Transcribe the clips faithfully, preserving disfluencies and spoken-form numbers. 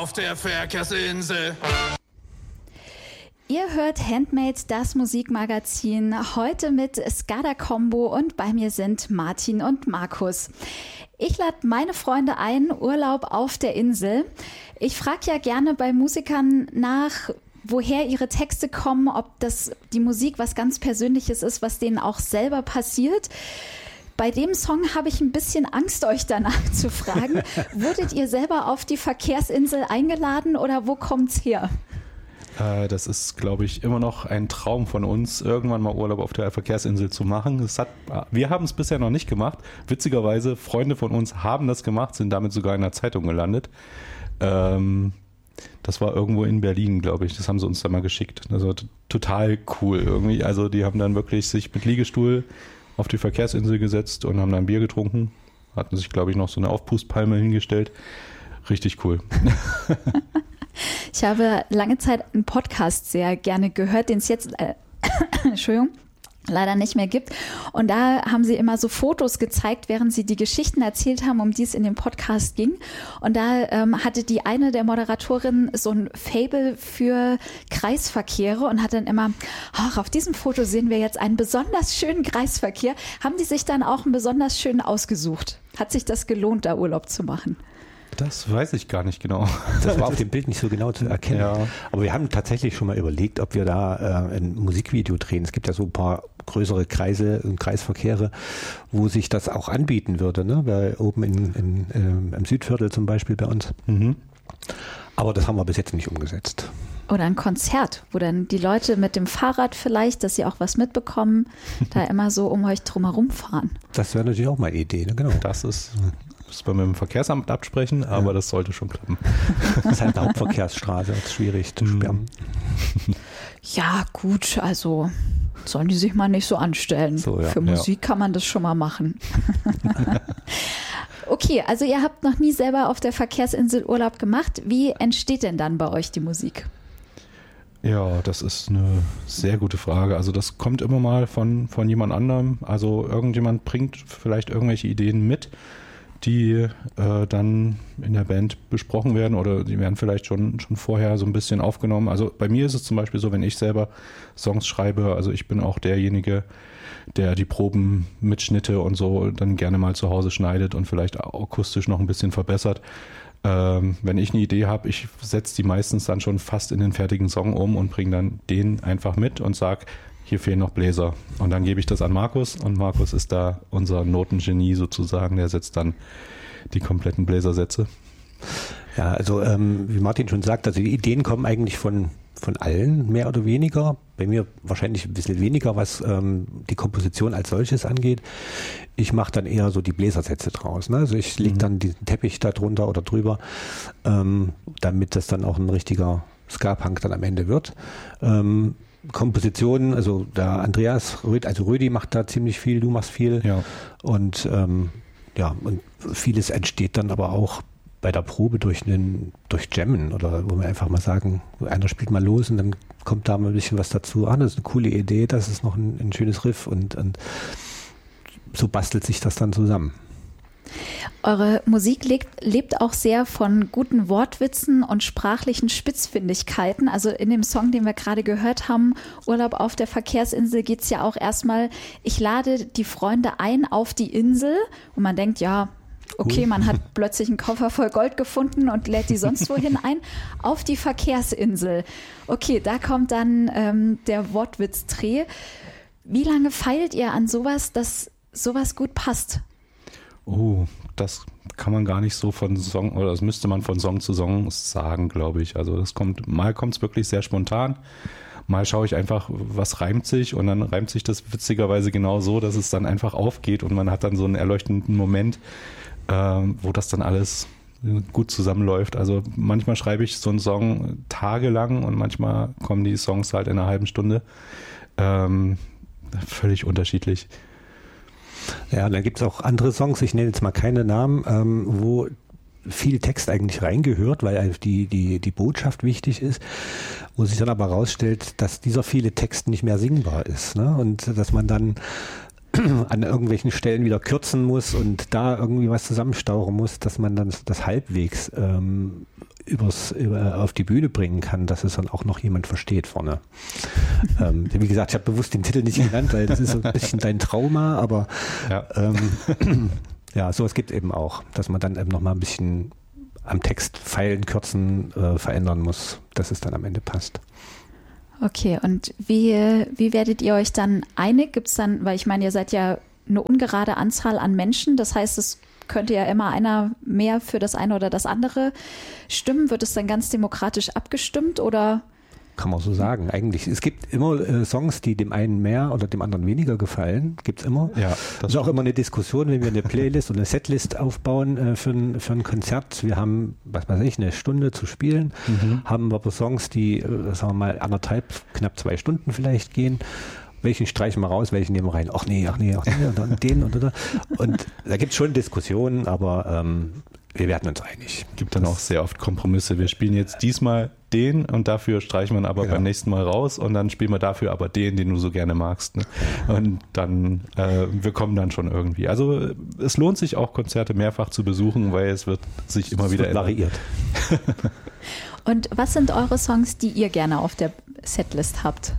auf der Verkehrsinsel. Ihr hört Handmade, das Musikmagazin, heute mit Skada Combo und bei mir sind Martin und Markus. Ich lade meine Freunde ein, Urlaub auf der Insel. Ich frage ja gerne bei Musikern nach, woher ihre Texte kommen, ob das die Musik was ganz Persönliches ist, was denen auch selber passiert. Bei dem Song habe ich ein bisschen Angst, euch danach zu fragen. Wurdet ihr selber auf die Verkehrsinsel eingeladen oder wo kommt's her? Das ist, glaube ich, immer noch ein Traum von uns, irgendwann mal Urlaub auf der Verkehrsinsel zu machen. Das hat, wir haben es bisher noch nicht gemacht. Witzigerweise, Freunde von uns haben das gemacht, sind damit sogar in der Zeitung gelandet. Ähm, das war irgendwo in Berlin, glaube ich. Das haben sie uns dann mal geschickt. Das war t- total cool irgendwie. Also die haben dann wirklich sich mit Liegestuhl auf die Verkehrsinsel gesetzt und haben dann Bier getrunken. Hatten sich, glaube ich, noch so eine Aufpustpalme hingestellt. Richtig cool. Ich habe lange Zeit einen Podcast sehr gerne gehört, den es jetzt, äh, Entschuldigung, leider nicht mehr gibt. Und da haben sie immer so Fotos gezeigt, während sie die Geschichten erzählt haben, um die es in dem Podcast ging. Und da ähm, hatte die eine der Moderatorinnen so ein Faible für Kreisverkehre und hat dann immer, ach, auf diesem Foto sehen wir jetzt einen besonders schönen Kreisverkehr. Haben die sich dann auch einen besonders schönen ausgesucht? Hat sich das gelohnt, da Urlaub zu machen? Das weiß ich gar nicht genau. Das war auf dem Bild nicht so genau zu erkennen. Ja. Aber wir haben tatsächlich schon mal überlegt, ob wir da äh, ein Musikvideo drehen. Es gibt ja so ein paar größere Kreise und Kreisverkehre, wo sich das auch anbieten würde, ne? Weil oben in, in, äh, im Südviertel zum Beispiel bei uns. Mhm. Aber das haben wir bis jetzt nicht umgesetzt. Oder ein Konzert, wo dann die Leute mit dem Fahrrad vielleicht, dass sie auch was mitbekommen, da immer so um euch drumherum fahren. Das wäre natürlich auch mal eine Idee, ne? Genau. Das ist... Das müssen wir mit dem Verkehrsamt absprechen, aber ja. Das sollte schon klappen. Das ist halt eine Hauptverkehrsstraße, das ist schwierig zu sperren. Ja, gut, also sollen die sich mal nicht so anstellen. So, ja. Für Musik ja. kann man das schon mal machen. Okay, also ihr habt noch nie selber auf der Verkehrsinsel Urlaub gemacht. Wie entsteht denn dann bei euch die Musik? Ja, das ist eine sehr gute Frage. Also das kommt immer mal von, von jemand anderem. Also irgendjemand bringt vielleicht irgendwelche Ideen mit, die äh, dann in der Band besprochen werden oder die werden vielleicht schon, schon vorher so ein bisschen aufgenommen. Also bei mir ist es zum Beispiel so, wenn ich selber Songs schreibe, also ich bin auch derjenige, der die Proben, Mitschnitte und so dann gerne mal zu Hause schneidet und vielleicht akustisch noch ein bisschen verbessert. Ähm, wenn ich eine Idee habe, ich setze die meistens dann schon fast in den fertigen Song um und bringe dann den einfach mit und sage, hier fehlen noch Bläser. Und dann gebe ich das an Markus und Markus ist da unser Notengenie sozusagen, der setzt dann die kompletten Bläsersätze. Ja, also ähm, wie Martin schon sagt, also die Ideen kommen eigentlich von, von allen, mehr oder weniger. Bei mir wahrscheinlich ein bisschen weniger, was ähm, die Komposition als solches angeht. Ich mache dann eher so die Bläsersätze draus. Ne? Also ich lege dann diesen Teppich da drunter oder drüber, ähm, damit das dann auch ein richtiger Ska-Punk dann am Ende wird. Ähm, Kompositionen, also der Andreas, also Rödi macht da ziemlich viel, du machst viel. Ja. Und ähm, ja, und vieles entsteht dann aber auch bei der Probe durch einen, durch Jammen oder wo wir einfach mal sagen, einer spielt mal los und dann kommt da mal ein bisschen was dazu. Ah, das ist eine coole Idee, das ist noch ein, ein schönes Riff und, und so bastelt sich das dann zusammen. Eure Musik lebt, lebt auch sehr von guten Wortwitzen und sprachlichen Spitzfindigkeiten. Also in dem Song, den wir gerade gehört haben, Urlaub auf der Verkehrsinsel, geht es ja auch erstmal, ich lade die Freunde ein auf die Insel und man denkt, ja, okay, man hat plötzlich einen Koffer voll Gold gefunden und lädt die sonst wohin ein, auf die Verkehrsinsel. Okay, da kommt dann ähm, der Wortwitzdreh. Wie lange feilt ihr an sowas, dass sowas gut passt? Oh, das kann man gar nicht so von Song, oder das müsste man von Song zu Song sagen, glaube ich. Also das kommt, mal kommt es wirklich sehr spontan, mal schaue ich einfach, was reimt sich und dann reimt sich das witzigerweise genau so, dass es dann einfach aufgeht und man hat dann so einen erleuchtenden Moment, äh, wo das dann alles gut zusammenläuft. Also manchmal schreibe ich so einen Song tagelang und manchmal kommen die Songs halt in einer halben Stunde. Ähm, völlig unterschiedlich. Ja, dann gibt es auch andere Songs, ich nenne jetzt mal keine Namen, ähm, wo viel Text eigentlich reingehört, weil die, die, die Botschaft wichtig ist, wo sich dann aber herausstellt, dass dieser viele Text nicht mehr singbar ist, ne? Und dass man dann an irgendwelchen Stellen wieder kürzen muss und da irgendwie was zusammenstauchen muss, dass man dann das halbwegs ähm, übers, über, auf die Bühne bringen kann, dass es dann auch noch jemand versteht vorne. ähm, wie gesagt, ich habe bewusst den Titel nicht genannt, weil das ist so ein bisschen dein Trauma, aber ja, ähm, ja sowas gibt es eben auch, dass man dann eben noch mal ein bisschen am Text feilen, kürzen, äh, verändern muss, dass es dann am Ende passt. Okay, und wie, wie werdet ihr euch dann einig? Gibt es dann, weil ich meine, ihr seid ja eine ungerade Anzahl an Menschen, das heißt, es könnte ja immer einer mehr für das eine oder das andere stimmen. Wird es dann ganz demokratisch abgestimmt oder? Kann man so sagen, eigentlich. Es gibt immer äh, Songs, die dem einen mehr oder dem anderen weniger gefallen. Gibt es immer. Ja, das ist auch immer eine Diskussion, wenn wir eine Playlist oder eine Setlist aufbauen äh, für, ein, für ein Konzert. Wir haben, was weiß ich, eine Stunde zu spielen, mhm. haben aber Songs, die, äh, sagen wir mal, anderthalb, knapp zwei Stunden vielleicht gehen. Welchen streichen wir raus, welchen nehmen wir rein? Ach nee, ach nee, ach nee, und dann den und oder. Und da gibt es schon Diskussionen, aber ähm, wir werden uns einig. Gibt dann auch sehr oft Kompromisse. Wir spielen jetzt diesmal den und dafür streichen wir ihn aber ja. beim nächsten Mal raus und dann spielen wir dafür aber den, den du so gerne magst. Ne? Und dann, äh, wir kommen dann schon irgendwie. Also es lohnt sich auch, Konzerte mehrfach zu besuchen, weil es wird sich immer es wieder wird variiert. Und was sind eure Songs, die ihr gerne auf der Setlist habt?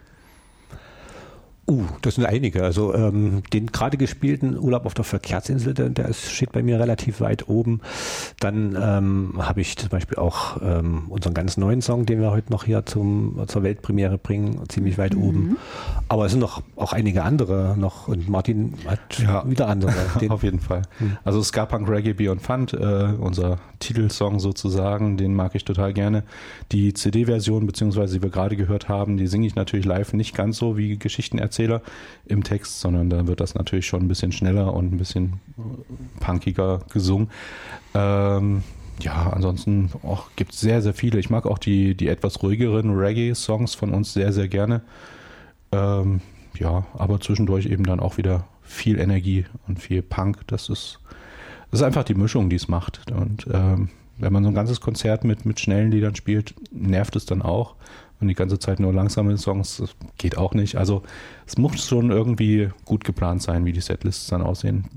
Uh, das sind einige. Also ähm, den gerade gespielten Urlaub auf der Verkehrsinsel, der, der ist, steht bei mir relativ weit oben. Dann ähm, habe ich zum Beispiel auch ähm, unseren ganz neuen Song, den wir heute noch hier zum, zur Weltpremiere bringen, ziemlich weit mhm. oben. Aber es sind noch auch einige andere noch und Martin hat ja, wieder andere. Den, auf jeden Fall. Mhm. Also Ska Punk Reggae Beyond Fun, äh, unser Titelsong sozusagen, den mag ich total gerne. Die C D-Version, beziehungsweise die wir gerade gehört haben, die singe ich natürlich live nicht ganz so wie Geschichten erzählen im Text, sondern da wird das natürlich schon ein bisschen schneller und ein bisschen punkiger gesungen. Ähm, ja, ansonsten gibt es sehr, sehr viele. Ich mag auch die, die etwas ruhigeren Reggae-Songs von uns sehr, sehr gerne. Ähm, ja, aber zwischendurch eben dann auch wieder viel Energie und viel Punk. Das ist, das ist einfach die Mischung, die es macht. Und ähm, wenn man so ein ganzes Konzert mit, mit schnellen Liedern spielt, nervt es dann auch. Und die ganze Zeit nur langsame Songs, das geht auch nicht. Also es muss schon irgendwie gut geplant sein, wie die Setlists dann aussehen.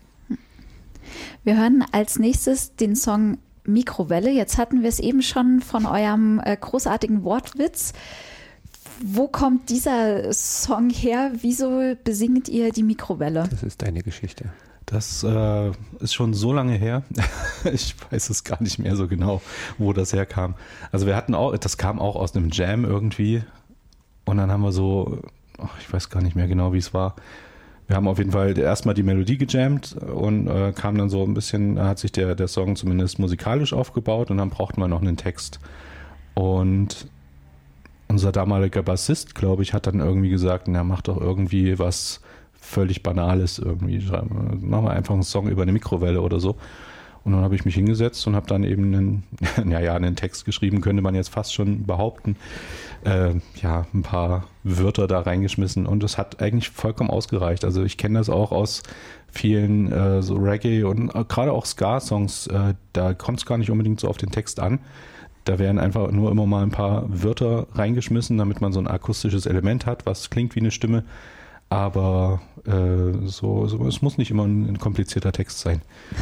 Wir hören als nächstes den Song Mikrowelle. Jetzt hatten wir es eben schon von eurem äh, großartigen Wortwitz. Wo kommt dieser Song her? Wieso besingt ihr die Mikrowelle? Das ist deine Geschichte. Das äh, ist schon so lange her. Ich weiß es gar nicht mehr so genau, wo das herkam. Also wir hatten auch, das kam auch aus einem Jam irgendwie. Und dann haben wir so, ach, ich weiß gar nicht mehr genau, wie es war. Wir haben auf jeden Fall erstmal die Melodie gejammt und äh, kam dann so ein bisschen, hat sich der, der Song zumindest musikalisch aufgebaut und dann brauchten wir noch einen Text. Und unser damaliger Bassist, glaube ich, hat dann irgendwie gesagt, na, mach doch irgendwie was völlig Banales irgendwie. Machen wir einfach einen Song über eine Mikrowelle oder so. Und dann habe ich mich hingesetzt und habe dann eben einen, naja, einen Text geschrieben, könnte man jetzt fast schon behaupten. Äh, ja, ein paar Wörter da reingeschmissen und das hat eigentlich vollkommen ausgereicht. Also ich kenne das auch aus vielen äh, so Reggae und äh, gerade auch Ska-Songs. Äh, da kommt es gar nicht unbedingt so auf den Text an. Da werden einfach nur immer mal ein paar Wörter reingeschmissen, damit man so ein akustisches Element hat, was klingt wie eine Stimme. Aber äh, so, so, es muss nicht immer ein, ein komplizierter Text sein.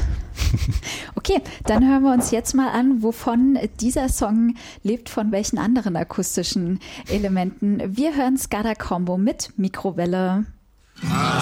Okay, dann hören wir uns jetzt mal an, wovon dieser Song lebt, von welchen anderen akustischen Elementen. Wir hören Skada Combo mit Mikrowelle.